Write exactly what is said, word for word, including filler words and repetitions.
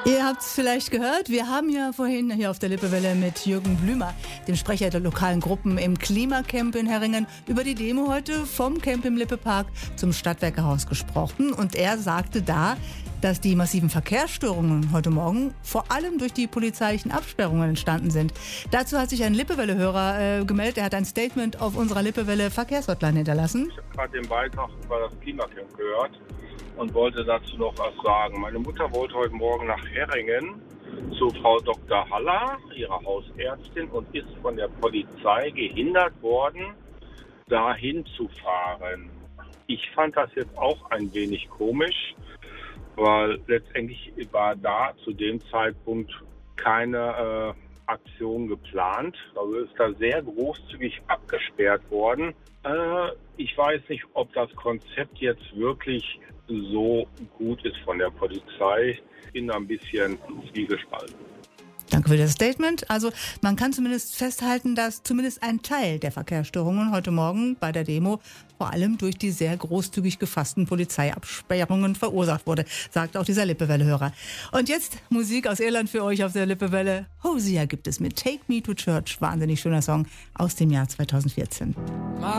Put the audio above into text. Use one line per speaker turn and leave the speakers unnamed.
Ihr habt es vielleicht gehört, wir haben ja vorhin hier auf der Lippewelle mit Jürgen Blümer, dem Sprecher der lokalen Gruppen im Klimacamp in Herringen, über die Demo heute vom Camp im Lippepark zum Stadtwerkehaus gesprochen. Und er sagte da, dass die massiven Verkehrsstörungen heute Morgen vor allem durch die polizeilichen Absperrungen entstanden sind. Dazu hat sich ein Lippewelle-Hörer äh, gemeldet. Er hat ein Statement auf unserer Lippewelle Verkehrshotline hinterlassen.
Ich habe gerade den Beitrag über das Klimacamp gehört und wollte dazu noch was sagen. Meine Mutter wollte heute Morgen nach Herringen zu Frau Doktor Haller, ihrer Hausärztin, und ist von der Polizei gehindert worden, dahin zu fahren. Ich fand das jetzt auch ein wenig komisch, weil letztendlich war da zu dem Zeitpunkt keine äh, Aktion geplant. Also ist da sehr großzügig abgesperrt worden. Äh, ich weiß nicht, ob das Konzept jetzt wirklich so gut ist von der Polizei. Ich bin da ein bisschen zwiegespalten.
Danke für das Statement. Also man kann zumindest festhalten, dass zumindest ein Teil der Verkehrsstörungen heute Morgen bei der Demo vor allem durch die sehr großzügig gefassten Polizeiabsperrungen verursacht wurde, sagt auch dieser Lippewelle-Hörer. Und jetzt Musik aus Irland für euch auf der Lippewelle. Hosea gibt es mit Take Me to Church, wahnsinnig schöner Song aus dem Jahr zweitausendvierzehn.